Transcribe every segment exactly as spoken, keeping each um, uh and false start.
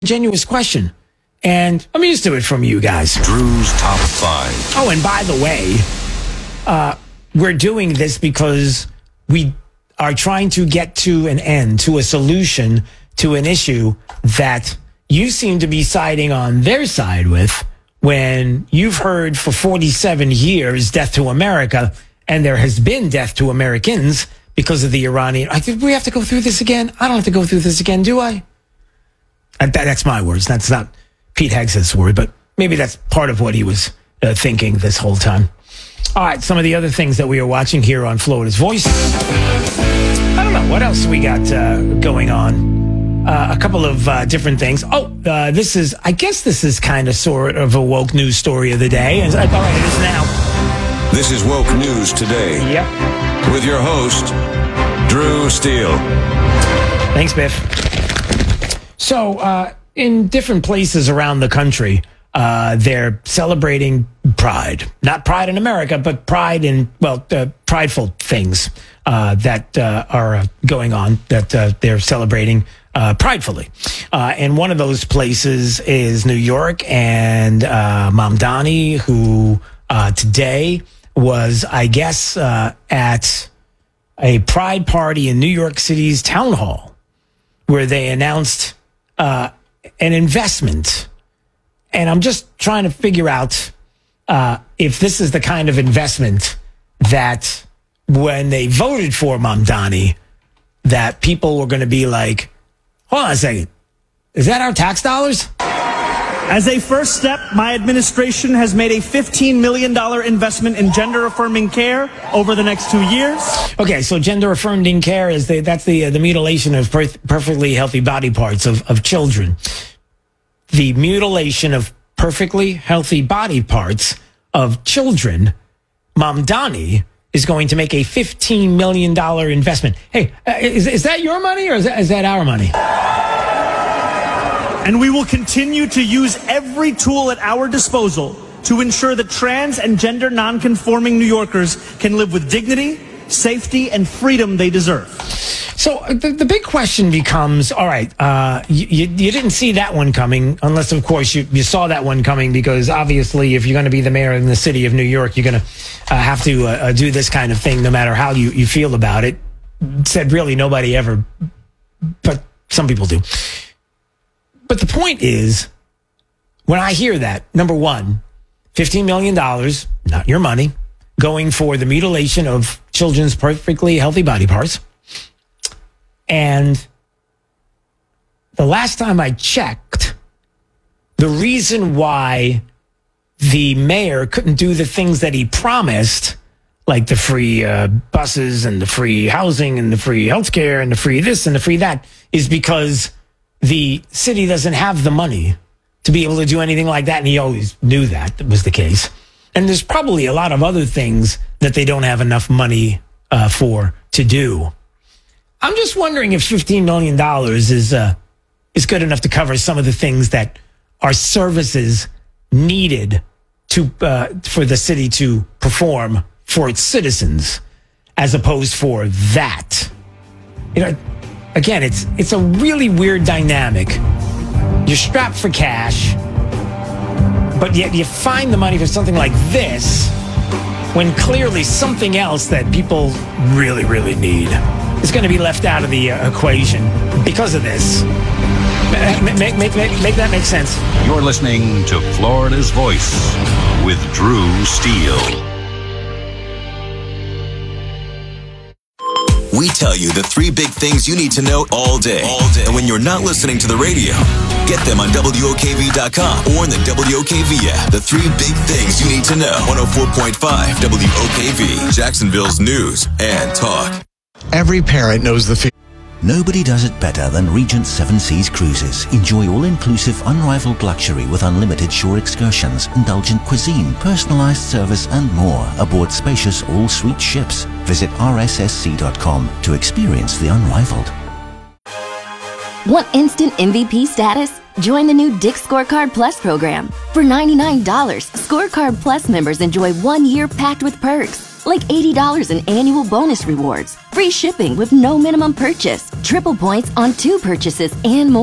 Genuine question. And I'm used to it from you guys. Drew's Top five. Oh, and by the way, uh, we're doing this because we are trying to get to an end, to a solution, to an issue that you seem to be siding on their side with when you've heard for forty-seven years death to America, and there has been death to Americans because of the Iranian. I think we have to go through this again. I don't have to go through this again, do I? That, that's my words. That's not Pete Hegseth's word, but maybe that's part of what he was uh, thinking this whole time. All right, some of the other things that we are watching here on Florida's Voice. I don't know. What else we got uh, going on? Uh, a couple of uh, different things. Oh, uh, this is, I guess this is kind of sort of a woke news story of the day. All right, it is now. This is Woke News Today. Yep. With your host, Drew Steele. Thanks, Biff. So, uh, in different places around the country, uh, they're celebrating Pride. Not Pride in America, but Pride in, well, uh, prideful things uh, that uh, are uh, going on, that uh, they're celebrating uh, pridefully. Uh, and one of those places is New York, and uh, Mamdani, who uh, today was, I guess, uh, at a Pride party in New York City's town hall, where they announced uh, an investment. And I'm just trying to figure out uh, if this is the kind of investment that when they voted for Mamdani, that people were going to be like, hold on a second, is that our tax dollars? As a first step, my administration has made a fifteen million dollars investment in gender-affirming care over the next two years. Okay, so gender-affirming care, is the, that's the, uh, the mutilation of per- perfectly healthy body parts of, of children. The mutilation of perfectly healthy body parts of children. Mamdani is going to make a fifteen million dollars investment. Hey, uh, is, is that your money or is that, is that our money? And we will continue to use every tool at our disposal to ensure that trans and gender nonconforming New Yorkers can live with dignity, safety, and freedom they deserve. So the, the big question becomes, all right, uh, you, you, you didn't see that one coming, unless, of course, you, you saw that one coming, because obviously if you're going to be the mayor in the city of New York, you're going to uh, have to uh, do this kind of thing no matter how you, you feel about it. Said really nobody ever, but some people do. But the point is, when I hear that, number one, fifteen million dollars, not your money, going for the mutilation of children's perfectly healthy body parts. And the last time I checked, the reason why the mayor couldn't do the things that he promised, like the free uh, buses and the free housing and the free healthcare and the free this and the free that, is because the city doesn't have the money to be able to do anything like that. And he always knew that was the case. And there's probably a lot of other things that they don't have enough money uh, for to do. I'm just wondering if fifteen million dollars is uh, is good enough to cover some of the things that are services needed to uh, for the city to perform for its citizens, as opposed for that. You know, again, it's it's a really weird dynamic. You're strapped for cash, but yet you find the money for something like this, when clearly something else that people really, really need is going to be left out of the uh, equation because of this. Make, make, make, make, make that make sense. You're listening to Florida's Voice with Drew Steele. We tell you the three big things you need to know all day. All day. And when you're not listening to the radio, get them on W O K V dot com or in the W O K V app. The three big things you need to know. one oh four point five W O K V, Jacksonville's news and talk. Every parent knows the feeling. Nobody does it better than Regent Seven Seas Cruises. Enjoy all-inclusive, unrivaled luxury with unlimited shore excursions, indulgent cuisine, personalized service, and more aboard spacious all-suite ships. Visit R S S C dot com to experience the unrivaled. Want instant M V P status? Join the new Dick's Scorecard Plus program. For ninety-nine dollars, Scorecard Plus members enjoy one year packed with perks, like eighty dollars in annual bonus rewards, free shipping with no minimum purchase, triple points on two purchases, and more.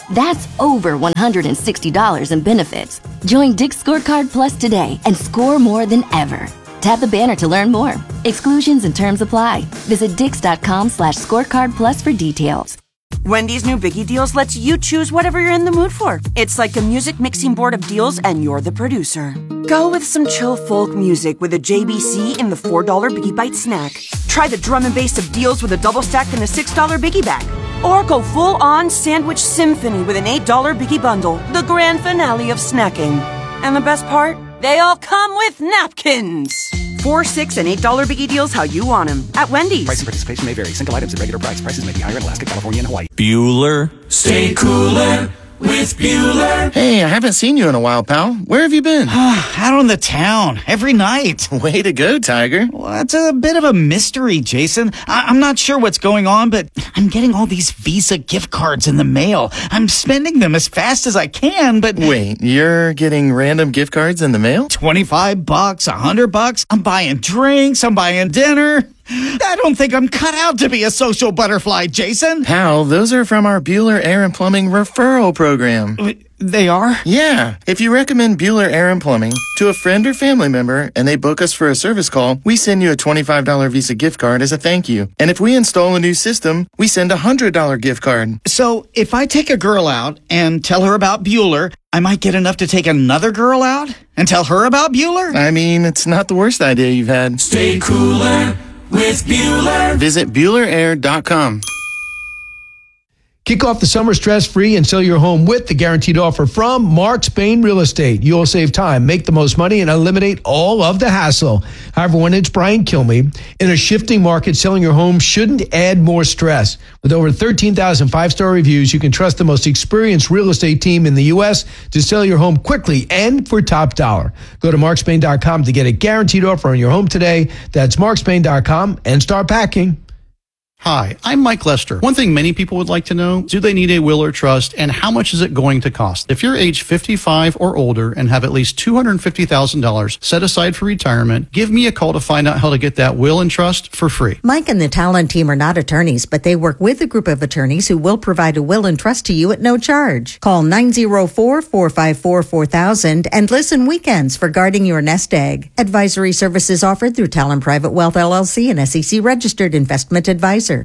That's over one hundred sixty dollars in benefits. Join Dick's Scorecard Plus today and score more than ever. Tap the banner to learn more. Exclusions and terms apply. Visit dix.com slash scorecard plus for details. Wendy's new Biggie Deals lets you choose whatever you're in the mood for. It's like a music mixing board of deals and you're the producer. Go with some chill folk music with a J B C in the four dollar Biggie Bite snack. Try the drum and bass of deals with a double stack in the six dollar Biggie Bag. Or go full-on sandwich symphony with an eight dollar Biggie Bundle, the grand finale of snacking. And the best part? They all come with napkins. Four, six, and eight dollar Biggie Deals how you want them at Wendy's. Price and participation may vary. Single items at regular price. Prices may be higher in Alaska, California, and Hawaii. Bueller. Stay cooler with Bueller. Hey, I haven't seen you in a while, pal. Where have you been? Out on the town, every night. Way to go, Tiger. Well, it's a bit of a mystery, Jason. I- I'm not sure what's going on, but I'm getting all these Visa gift cards in the mail. I'm spending them as fast as I can, but... Wait, you're getting random gift cards in the mail? twenty-five bucks, one hundred bucks. I'm buying drinks, I'm buying dinner. I don't think I'm cut out to be a social butterfly, Jason. Pal, those are from our Bueller Air and Plumbing referral program. They are? Yeah. If you recommend Bueller Air and Plumbing to a friend or family member and they book us for a service call, we send you a twenty-five dollar Visa gift card as a thank you. And if we install a new system, we send a one hundred dollar gift card. So if I take a girl out and tell her about Bueller, I might get enough to take another girl out and tell her about Bueller? I mean, it's not the worst idea you've had. Stay cooler with Bueller. Visit Bueller Air dot com. Kick off the summer stress-free and sell your home with the guaranteed offer from Mark Spain Real Estate. You'll save time, make the most money, and eliminate all of the hassle. However, when it's Brian Kilmeade, in a shifting market, selling your home shouldn't add more stress. With over thirteen thousand five-star reviews, you can trust the most experienced real estate team in the U S to sell your home quickly and for top dollar. Go to mark spain dot com to get a guaranteed offer on your home today. That's mark spain dot com and start packing. Hi, I'm Mike Lester. One thing many people would like to know, do they need a will or trust, and how much is it going to cost? If you're age fifty-five or older and have at least two hundred fifty thousand dollars set aside for retirement, give me a call to find out how to get that will and trust for free. Mike and the Talon team are not attorneys, but they work with a group of attorneys who will provide a will and trust to you at no charge. Call nine oh four, four five four, four thousand and listen weekends for guarding your nest egg. Advisory services offered through Talon Private Wealth L L C, an S E C registered investment advisor.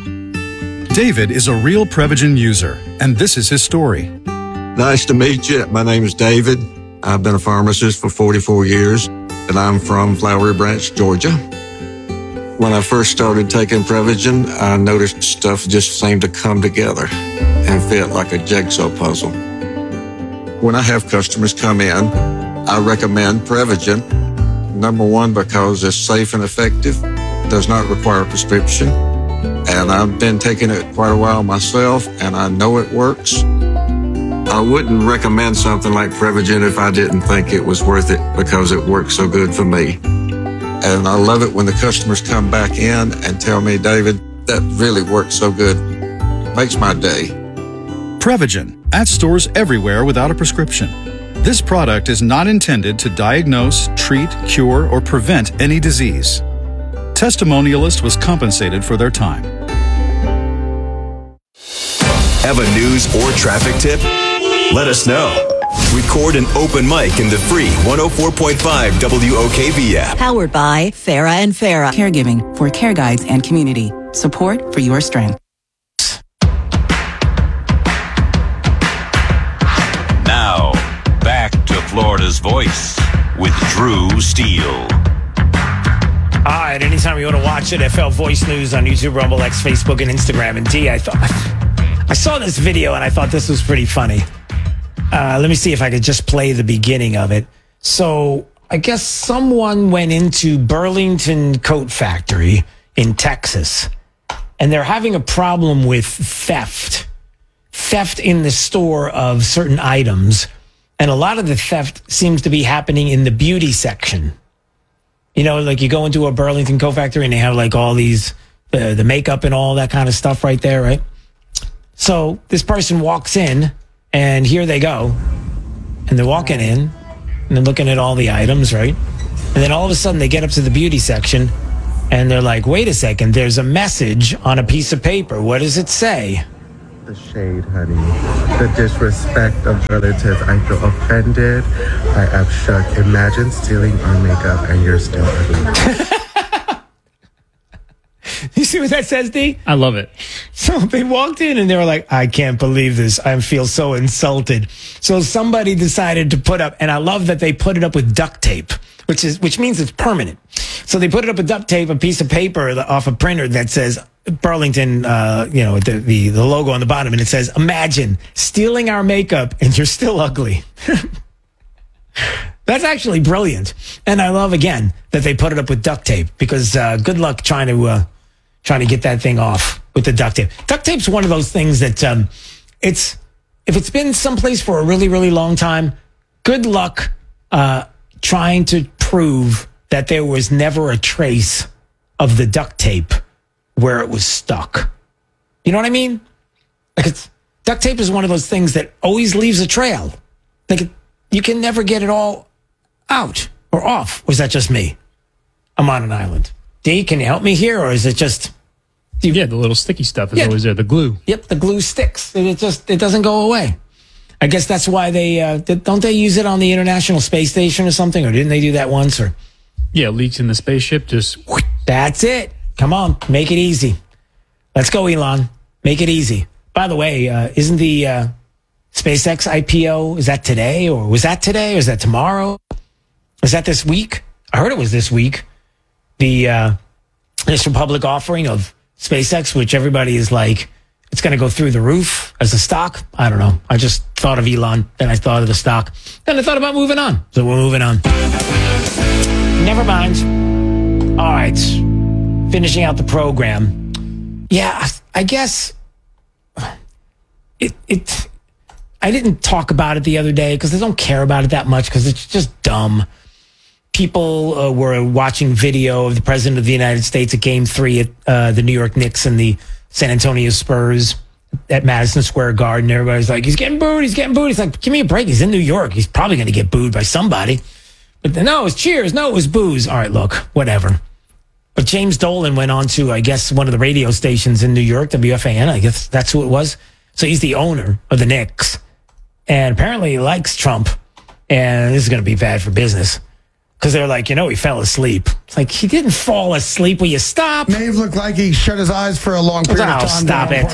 David is a real Prevagen user, and this is his story. Nice to meet you. My name is David. I've been a pharmacist for forty-four years, and I'm from Flowery Branch, Georgia. When I first started taking Prevagen, I noticed stuff just seemed to come together and fit like a jigsaw puzzle. When I have customers come in, I recommend Prevagen. Number one, because it's safe and effective, does not require a prescription. And I've been taking it quite a while myself, and I know it works. I wouldn't recommend something like Prevagen if I didn't think it was worth it because it works so good for me. And I love it when the customers come back in and tell me, David, that really works so good. It makes my day. Prevagen, at stores everywhere without a prescription. This product is not intended to diagnose, treat, cure, or prevent any disease. Testimonialist was compensated for their time. Have a news or traffic tip? Let us know. Record an open mic in the free one oh four point five W O K V app. Powered by Farah and Farah. Caregiving for care guides and community. Support for your strength. Now, back to Florida's Voice with Drew Steele. All right, anytime you want to watch it, F L Voice News on YouTube, Rumble, X, Facebook, and Instagram. And D, I thought I saw this video and I thought this was pretty funny. Uh, let me see if I could just play the beginning of it. So I guess someone went into Burlington Coat Factory in Texas, and they're having a problem with theft. Theft in the store of certain items. And a lot of the theft seems to be happening in the beauty section. You know, like you go into a Burlington Coat Factory and they have like all these, uh, the makeup and all that kind of stuff right there, right? So this person walks in and here they go. And they're walking in and they're looking at all the items, right? And then all of a sudden they get up to the beauty section and they're like, wait a second, there's a message on a piece of paper. What does it say? the shade, honey. The disrespect of relatives. I feel offended. I am shook. Imagine stealing our makeup and you're still ugly. You see what that says, D? I love it. So they walked in and they were like, I can't believe this. I feel so insulted. So somebody decided to put up, and I love that they put it up with duct tape, which is which means it's permanent. So they put it up with duct tape, a piece of paper off a printer that says Burlington, uh, you know, the, the, the logo on the bottom, and it says, imagine stealing our makeup and you're still ugly. That's actually brilliant. And I love, again, that they put it up with duct tape because uh, good luck trying to uh, trying to get that thing off with the duct tape. Duct tape's one of those things that um, it's if it's been someplace for a really, really long time, good luck uh, trying to prove that there was never a trace of the duct tape where it was stuck. You know what I mean? Like it's duct tape is one of those things that always leaves a trail. Like it, you can never get it all out or off. Or is that just me? I'm on an island. D, can you help me here, or is it just? You, yeah, the little sticky stuff is yeah, always there. The glue. Yep, the glue sticks. It just it doesn't go away. I guess that's why they uh, don't they use it on the International Space Station or something, or didn't they do that once? Or yeah, leaks in the spaceship. Just that's it. Come on, make it easy. Let's go, Elon. Make it easy. By the way, uh, isn't the uh, SpaceX I P O, is that today, or was that today, or is that tomorrow? Was that this week? I heard it was this week. The uh, initial public offering of SpaceX, which everybody is like, it's going to go through the roof as a stock. I don't know. I just thought of Elon, then I thought of the stock, then I thought about moving on. So we're moving on. Never mind. All right. Finishing out the program. Yeah, I guess it, it, I didn't talk about it the other day because I don't care about it that much because it's just dumb. People uh, were watching video of the president of the United States at game three at uh, the New York Knicks and the San Antonio Spurs at Madison Square Garden. Everybody's like, he's getting booed, he's getting booed. He's like, give me a break. He's in New York. He's probably going to get booed by somebody. But no, it was cheers. No, it was boos. All right, look, whatever. But James Dolan went on to, I guess, one of the radio stations in New York, W F A N. I guess that's who it was. So he's the owner of the Knicks. And apparently he likes Trump. And this is going to be bad for business. Because they're like, you know, he fell asleep. It's like, he didn't fall asleep. Will you stop? Maeve looked like he shut his eyes for a long period oh, of time. Stop it.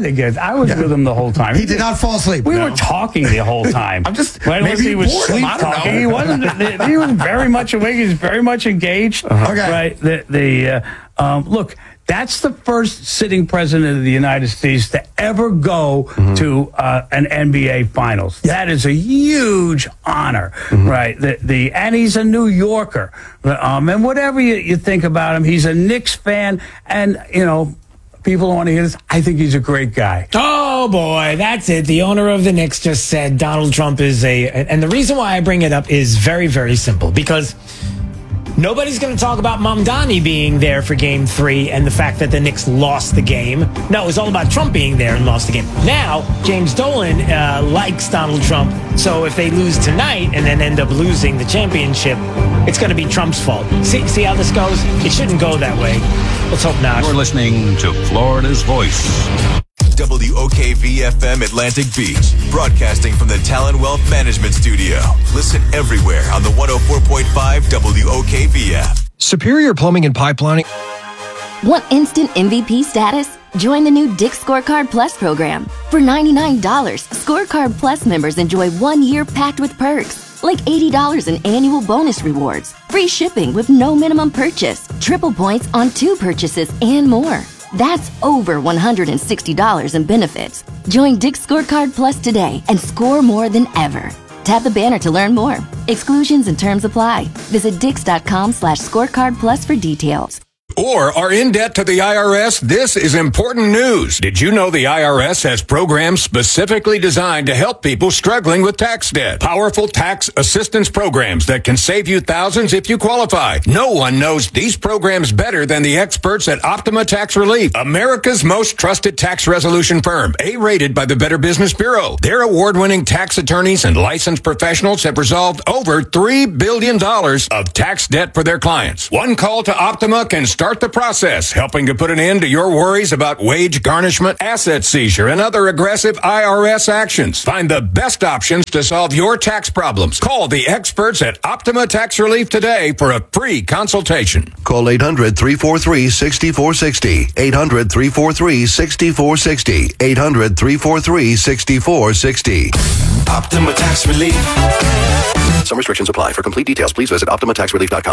I was yeah. with him the whole time. He did not fall asleep. We no. were talking the whole time. I'm just, well, maybe he was sleep talking. He wasn't. He was very much awake. He was very much engaged. Uh-huh. Okay. Right. The, the uh, um, look. That's the first sitting president of the United States to ever go mm-hmm. to uh, an N B A Finals. Yeah. That is a huge honor, mm-hmm. right? The, the and he's a New Yorker, um, and whatever you, you think about him, he's a Knicks fan, and you know, people don't want to hear this. I think he's a great guy. Oh boy, that's it. The owner of the Knicks just said Donald Trump is a, and the reason why I bring it up is very, very simple because. Nobody's going to talk about Mamdani being there for game three and the fact that the Knicks lost the game. No, it's all about Trump being there and lost the game. Now, James Dolan uh, likes Donald Trump, so if they lose tonight and then end up losing the championship, it's going to be Trump's fault. See, see how this goes? It shouldn't go that way. Let's hope not. You're listening to Florida's Voice. W O K V F M Atlantic Beach, broadcasting from the Talon Wealth Management Studio. Listen everywhere on the one oh four point five W O K V F. Superior Plumbing and Pipelining. Want instant M V P status? Join the new Dick's Scorecard Plus program. For ninety-nine dollars, Scorecard Plus members enjoy one year packed with perks, like eighty dollars in annual bonus rewards, free shipping with no minimum purchase, triple points on two purchases, and more. That's over one hundred sixty dollars in benefits. Join Dick's Scorecard Plus today and score more than ever. Tap the banner to learn more. Exclusions and terms apply. Visit dix.com slash scorecard plus for details. Or are in debt to the I R S? This is important news. Did you know the I R S has programs specifically designed to help people struggling with tax debt? Powerful tax assistance programs that can save you thousands if you qualify. No one knows these programs better than the experts at Optima Tax Relief, America's most trusted tax resolution firm, A-rated by the Better Business Bureau. Their award-winning tax attorneys and licensed professionals have resolved over three billion dollars of tax debt for their clients. One call to Optima can start start the process, helping to put an end to your worries about wage garnishment, asset seizure, and other aggressive I R S actions. Find the best options to solve your tax problems. Call the experts at Optima Tax Relief today for a free consultation. Call eight hundred, three four three, six four six zero. eight hundred, three four three, six four six zero. eight hundred, three four three, six four six zero. Optima Tax Relief. Some restrictions apply. For complete details, please visit optima tax relief dot com.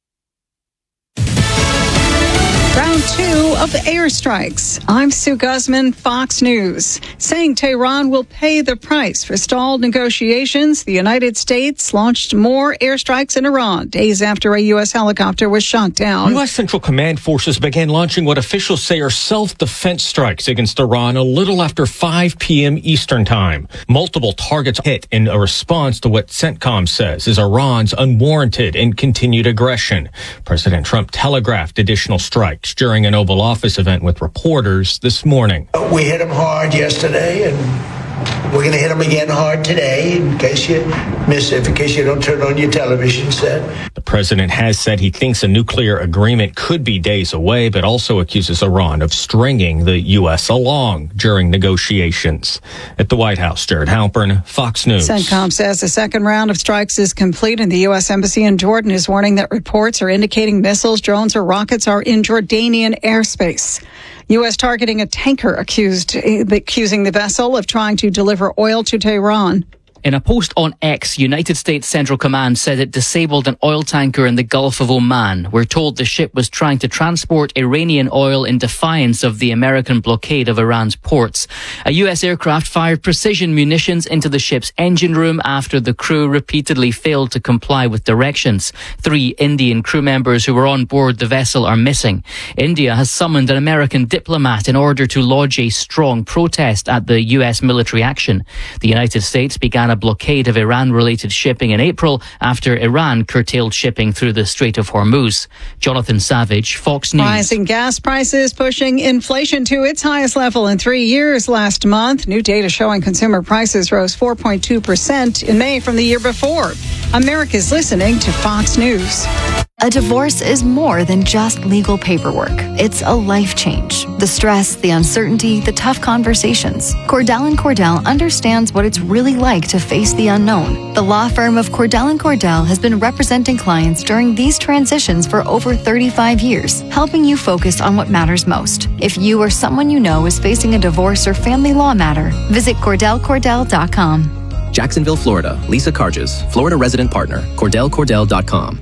Round two of the airstrikes. I'm Sue Guzman, Fox News. Saying Tehran will pay the price for stalled negotiations, the United States launched more airstrikes in Iran days after a U S helicopter was shot down. U S Central Command forces began launching what officials say are self-defense strikes against Iran a little after five p.m. Eastern Time. Multiple targets hit in a response to what CENTCOM says is Iran's unwarranted and continued aggression. President Trump telegraphed additional strikes during an Oval Office event with reporters this morning. We hit them hard yesterday, and we're going to hit them again hard today in case you miss it, in case you don't turn on your television set. The president has said he thinks a nuclear agreement could be days away, but also accuses Iran of stringing the U S along during negotiations. At the White House, Jared Halpern, Fox News. CENTCOM says the second round of strikes is complete, and the U S Embassy in Jordan is warning that reports are indicating missiles, drones, or rockets are in Jordanian airspace. U S targeting a tanker accused, accusing the vessel of trying to deliver oil to Tehran. In a post on X, United States Central Command said it disabled an oil tanker in the Gulf of Oman. We're told the ship was trying to transport Iranian oil in defiance of the American blockade of Iran's ports. A U S aircraft fired precision munitions into the ship's engine room after the crew repeatedly failed to comply with directions. Three Indian crew members who were on board the vessel are missing. India has summoned an American diplomat in order to lodge a strong protest at the U S military action. The United States began a blockade of Iran-related shipping in April after Iran curtailed shipping through the Strait of Hormuz. Jonathan Savage, Fox News. Rising gas prices pushing inflation to its highest level in three years last month. New data showing consumer prices rose four point two percent in May from the year before. America's listening to Fox News. A divorce is more than just legal paperwork. It's a life change. The stress, the uncertainty, the tough conversations. Cordell and Cordell understands what it's really like to face the unknown. The law firm of Cordell and Cordell has been representing clients during these transitions for over thirty-five years, helping you focus on what matters most. If you or someone you know is facing a divorce or family law matter, visit Cordell Cordell dot com. Jacksonville, Florida. Lisa Carges, Florida resident partner. Cordell Cordell dot com.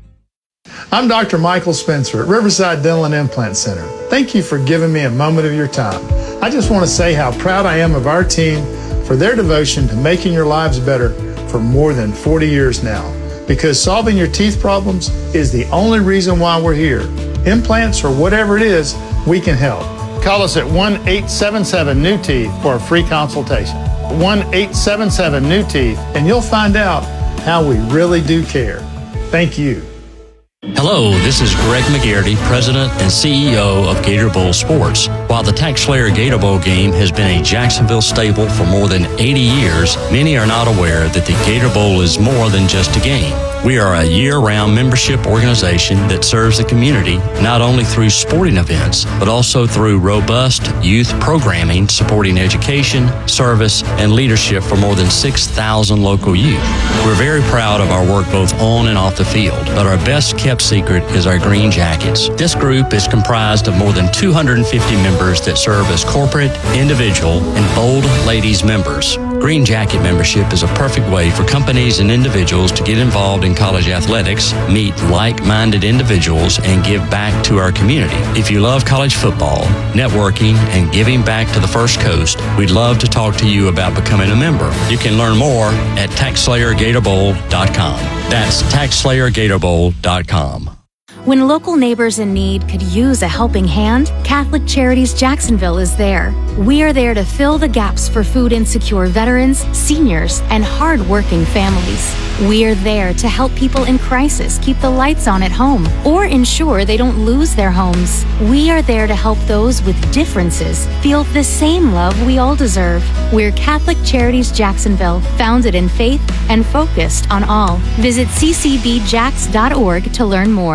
I'm Doctor Michael Spencer at Riverside Dental and Implant Center. Thank you for giving me a moment of your time. I just want to say how proud I am of our team for their devotion to making your lives better for more than forty years now. Because solving your teeth problems is the only reason why we're here. Implants or whatever it is, we can help. Call us at one eight seven seven new teeth for a free consultation. one eight seven seven new teeth, and you'll find out how we really do care. Thank you. Hello, this is Greg McGarity, President and C E O of Gator Bowl Sports. While the TaxSlayer Gator Bowl game has been a Jacksonville staple for more than eighty years, many are not aware that the Gator Bowl is more than just a game. We are a year-round membership organization that serves the community not only through sporting events, but also through robust youth programming supporting education, service, and leadership for more than six thousand local youth. We're very proud of our work both on and off the field, but our best kept secret is our Green Jackets. This group is comprised of more than two hundred fifty members that serve as corporate, individual, and Bold Ladies members. Green Jacket membership is a perfect way for companies and individuals to get involved in college athletics, meet like-minded individuals, and give back to our community. If you love college football, networking, and giving back to the First Coast, we'd love to talk to you about becoming a member. You can learn more at tax slayer gator bowl dot com. That's tax slayer gator bowl dot com. When local neighbors in need could use a helping hand, Catholic Charities Jacksonville is there. We are there to fill the gaps for food insecure veterans, seniors, and hard-working families. We are there to help people in crisis keep the lights on at home or ensure they don't lose their homes. We are there to help those with differences feel the same love we all deserve. We're Catholic Charities Jacksonville, founded in faith and focused on all. Visit c c b jax dot org to learn more.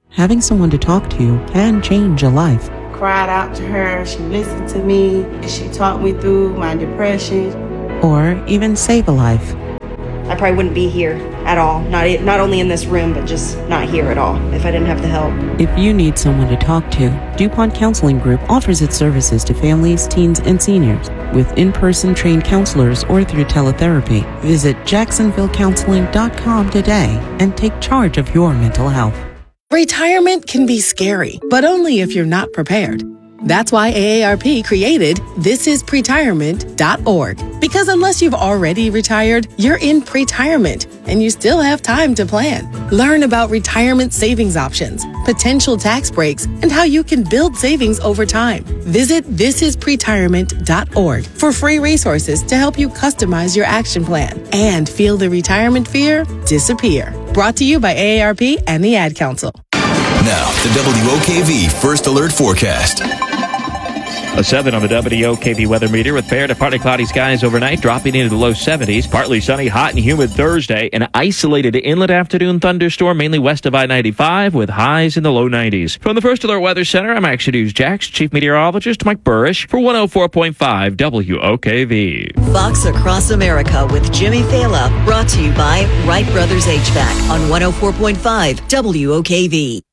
Having someone to talk to can change a life. Cried out to her, she listened to me, she talked me through my depression. Or even save a life. I probably wouldn't be here at all, not not only in this room, but just not here at all if I didn't have the help. If you need someone to talk to, DuPont Counseling Group offers its services to families, teens, and seniors with in-person trained counselors or through teletherapy. Visit jacksonville counseling dot com today and take charge of your mental health. Retirement can be scary, but only if you're not prepared. That's why A A R P created this is pretirement dot org. Because unless you've already retired, you're in pretirement and you still have time to plan. Learn about retirement savings options, potential tax breaks, and how you can build savings over time. Visit this is pretirement dot org for free resources to help you customize your action plan and feel the retirement fear disappear. Brought to you by A A R P and the Ad Council. Now, the W O K V First Alert Forecast. A seven on the W O K V weather meter with fair to partly cloudy skies overnight, dropping into the low seventies. Partly sunny, hot and humid Thursday. An isolated inland afternoon thunderstorm, mainly west of I ninety-five, with highs in the low nineties. From the First Alert Weather Center, I'm Action News Jax Chief Meteorologist Mike Burrish for one oh four point five W O K V. Fox Across America with Jimmy Fela, brought to you by Wright Brothers H V A C on one oh four point five W O K V.